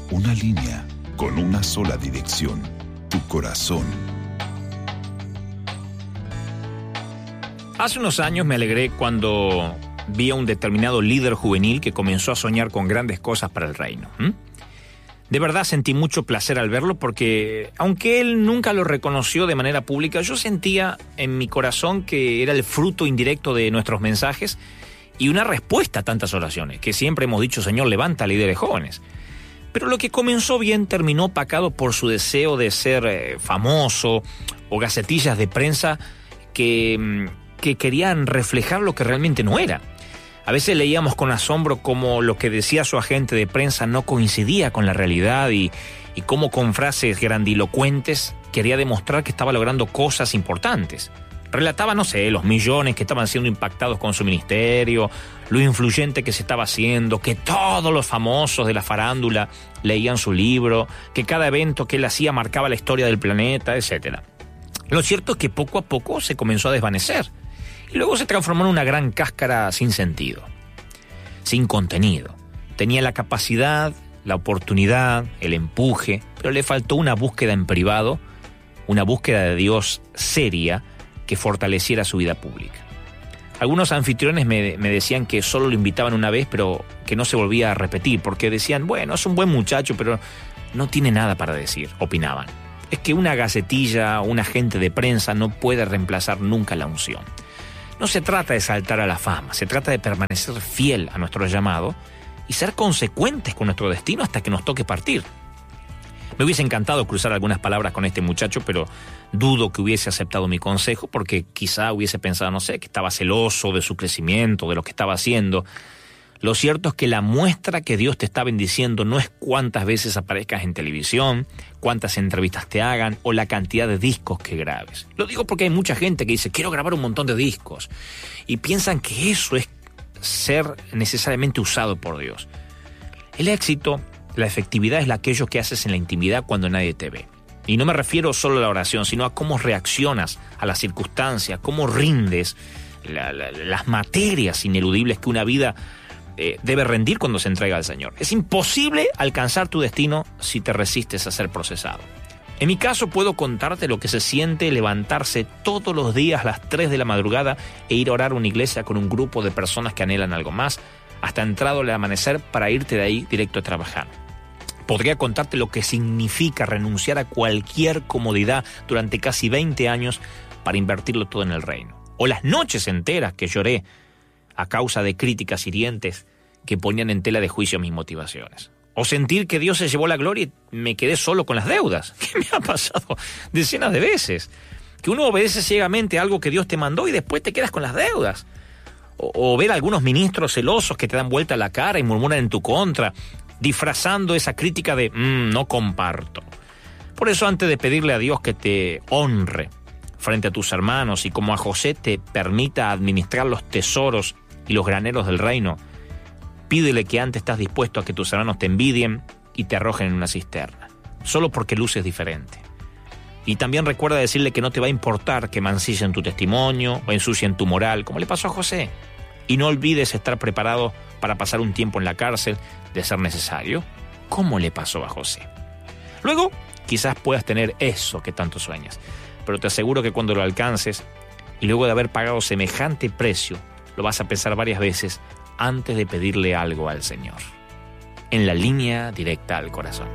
Una línea con una sola dirección, tu corazón. Hace unos años me alegré cuando vi a un determinado líder juvenil que comenzó a soñar con grandes cosas para el reino. De verdad sentí mucho placer al verlo porque, aunque él nunca lo reconoció de manera pública, yo sentía en mi corazón que era el fruto indirecto de nuestros mensajes y una respuesta a tantas oraciones, que siempre hemos dicho: Señor, levanta líderes jóvenes. Pero lo que comenzó bien terminó opacado por su deseo de ser famoso o gacetillas de prensa que querían reflejar lo que realmente no era. A veces leíamos con asombro cómo lo que decía su agente de prensa no coincidía con la realidad y cómo con frases grandilocuentes quería demostrar que estaba logrando cosas importantes. Relataba, los millones que estaban siendo impactados con su ministerio, lo influyente que se estaba haciendo, que todos los famosos de la farándula leían su libro, que cada evento que él hacía marcaba la historia del planeta, etc. Lo cierto es que poco a poco se comenzó a desvanecer. Y luego se transformó en una gran cáscara sin sentido, sin contenido. Tenía la capacidad, la oportunidad, el empuje, pero le faltó una búsqueda en privado, una búsqueda de Dios seria que fortaleciera su vida pública. Algunos anfitriones me decían que solo lo invitaban una vez, pero que no se volvía a repetir, porque decían: bueno, es un buen muchacho, pero no tiene nada para decir, opinaban. Es que una gacetilla, un agente de prensa no puede reemplazar nunca la unción. No se trata de saltar a la fama, se trata de permanecer fiel a nuestro llamado y ser consecuentes con nuestro destino hasta que nos toque partir. Me hubiese encantado cruzar algunas palabras con este muchacho, pero dudo que hubiese aceptado mi consejo porque quizá hubiese pensado, que estaba celoso de su crecimiento, de lo que estaba haciendo. Lo cierto es que la muestra que Dios te está bendiciendo no es cuántas veces aparezcas en televisión, cuántas entrevistas te hagan o la cantidad de discos que grabes. Lo digo porque hay mucha gente que dice: quiero grabar un montón de discos, y piensan que eso es ser necesariamente usado por Dios. El éxito, la efectividad es aquello que haces en la intimidad cuando nadie te ve. Y no me refiero solo a la oración, sino a cómo reaccionas a las circunstancias, cómo rindes las materias ineludibles que una vida debe rendir cuando se entrega al Señor. Es imposible alcanzar tu destino si te resistes a ser procesado. En mi caso puedo contarte lo que se siente levantarse todos los días a las 3 de la madrugada e ir a orar a una iglesia con un grupo de personas que anhelan algo más, hasta entrado el amanecer para irte de ahí directo a trabajar. Podría contarte lo que significa renunciar a cualquier comodidad durante casi 20 años para invertirlo todo en el reino. O las noches enteras que lloré a causa de críticas hirientes que ponían en tela de juicio mis motivaciones. O sentir que Dios se llevó la gloria y me quedé solo con las deudas. ¿Qué me ha pasado decenas de veces? Que uno obedece ciegamente a algo que Dios te mandó y después te quedas con las deudas. O ver a algunos ministros celosos que te dan vuelta la cara y murmuran en tu contra, disfrazando esa crítica de no comparto. Por eso, antes de pedirle a Dios que te honre frente a tus hermanos y como a José te permita administrar los tesoros y los graneros del reino, pídele que antes estás dispuesto a que tus hermanos te envidien y te arrojen en una cisterna, solo porque luces diferente. Y también recuerda decirle que no te va a importar que mancillen tu testimonio o ensucien tu moral, como le pasó a José. Y no olvides estar preparado para pasar un tiempo en la cárcel de ser necesario, como le pasó a José. Luego, quizás puedas tener eso que tanto sueñas, pero te aseguro que cuando lo alcances, y luego de haber pagado semejante precio, lo vas a pensar varias veces antes de pedirle algo al Señor. En la línea directa al corazón.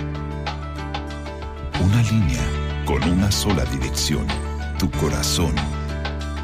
Una línea con una sola dirección, tu corazón.